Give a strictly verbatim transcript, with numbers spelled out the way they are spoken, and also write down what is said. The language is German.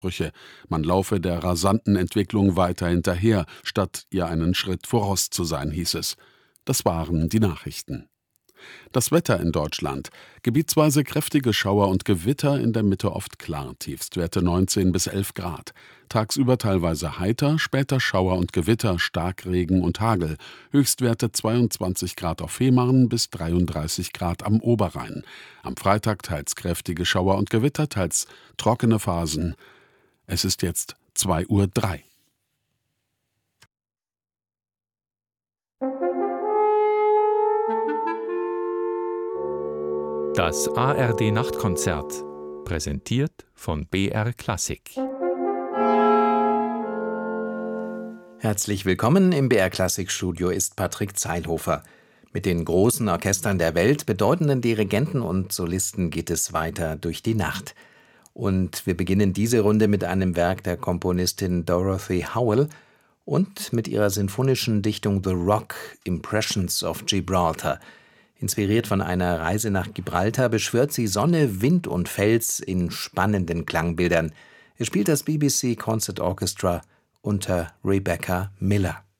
Sprüche, man laufe der rasanten Entwicklung weiter hinterher, statt ihr einen Schritt voraus zu sein, hieß es. Das waren die Nachrichten. Das Wetter in Deutschland: Gebietsweise kräftige Schauer und Gewitter, in der Mitte oft klar, Tiefstwerte neunzehn bis elf Grad. Tagsüber teilweise heiter, später Schauer und Gewitter, Starkregen und Hagel. Höchstwerte zweiundzwanzig Grad auf Fehmarn bis dreiunddreißig Grad am Oberrhein. Am Freitag teils kräftige Schauer und Gewitter, teils trockene Phasen. Es ist jetzt zwei Uhr drei. Das A R D-Nachtkonzert, präsentiert von B R Klassik. Herzlich willkommen, im B R Klassik-Studio ist Patrick Zeilhofer. Mit den großen Orchestern der Welt, bedeutenden Dirigenten und Solisten geht es weiter durch die Nacht. Und wir beginnen diese Runde mit einem Werk der Komponistin Dorothy Howell und mit ihrer sinfonischen Dichtung The Rock, Impressions of Gibraltar. Inspiriert von einer Reise nach Gibraltar beschwört sie Sonne, Wind und Fels in spannenden Klangbildern. Es spielt das B B C Concert Orchestra unter Rebecca Miller.